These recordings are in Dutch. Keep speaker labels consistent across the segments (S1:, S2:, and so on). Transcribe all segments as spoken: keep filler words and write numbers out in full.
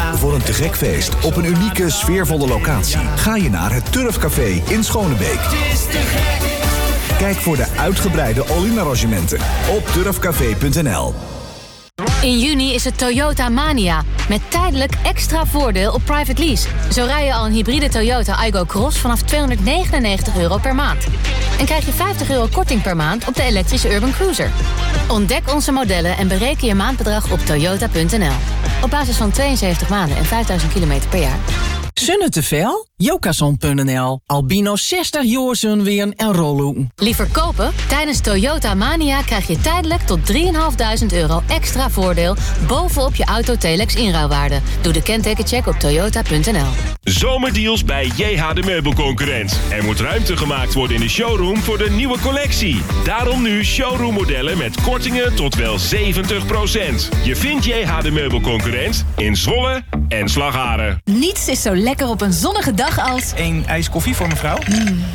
S1: Voor een te gek feest op een unieke, sfeervolle locatie ga je naar het Turfcafé in Schonebeek. Kijk voor de uitgebreide all-in-arrangementen op turfcafé punt n l.
S2: In juni is het Toyota Mania. Met tijdelijk extra voordeel op private lease. Zo rij je al een hybride Toyota Aygo Cross vanaf tweehonderdnegenennegentig euro per maand. En krijg je vijftig euro korting per maand op de elektrische Urban Cruiser. Ontdek onze modellen en bereken je maandbedrag op toyota punt n l. Op basis van tweeënzeventig maanden en vijfduizend kilometer per jaar.
S3: Zonne te veel? Jokason punt n l. Albino zestig jaar zonweren en rollen.
S2: Liever kopen? Tijdens Toyota Mania krijg je tijdelijk tot drieduizend vijfhonderd euro extra voordeel bovenop je auto Telex inruilwaarde. Doe de kentekencheck op toyota punt n l.
S4: Zomerdeals bij J H de Meubelconcurrent. Er moet ruimte gemaakt worden in de showroom voor de nieuwe collectie. Daarom nu showroommodellen met kortingen tot wel zeventig procent. Je vindt J H de Meubelconcurrent in Zwolle en Slagharen.
S5: Niets is zo lekker op een zonnige dag als...
S6: Eén ijs koffie voor mevrouw.
S5: Mm.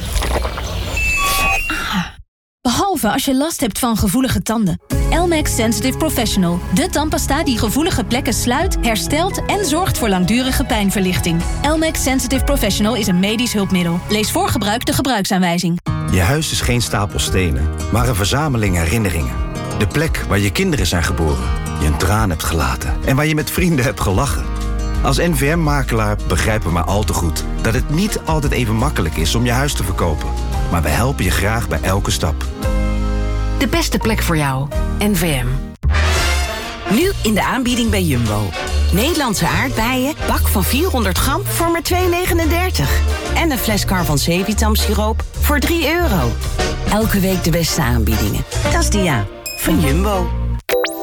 S5: Ah. Behalve als je last hebt van gevoelige tanden. Elmex Sensitive Professional. De tandpasta die gevoelige plekken sluit, herstelt en zorgt voor langdurige pijnverlichting. Elmex Sensitive Professional is een medisch hulpmiddel. Lees voor gebruik de gebruiksaanwijzing.
S7: Je huis is geen stapel stenen, maar een verzameling herinneringen. De plek waar je kinderen zijn geboren, je een traan hebt gelaten en waar je met vrienden hebt gelachen. Als N V M-makelaar begrijpen we maar al te goed dat het niet altijd even makkelijk is om je huis te verkopen. Maar we helpen je graag bij elke stap.
S8: De beste plek voor jou. N V M. Nu in de aanbieding bij Jumbo. Nederlandse aardbeien, bak van vierhonderd gram voor maar twee negenendertig. En een fles Carvan Cevitam siroop voor drie euro. Elke week de beste aanbiedingen. Dat is de ja van Jumbo.